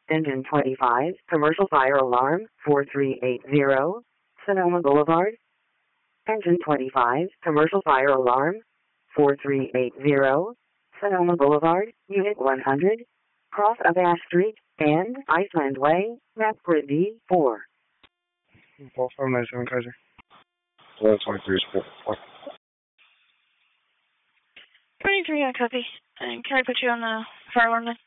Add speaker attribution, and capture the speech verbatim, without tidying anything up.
Speaker 1: Engine twenty-five, commercial fire alarm, four three eight zero, Sonoma Boulevard. Engine twenty-five, commercial fire alarm, four three eight zero, Sonoma Boulevard, Unit one hundred, cross of Ash Street, and Iceland Way, map grid D four.
Speaker 2: Paul five nine seven Kaiser.
Speaker 3: one twenty-three is four.
Speaker 4: twenty-three, I copy. And can I put you on the fire alarm then?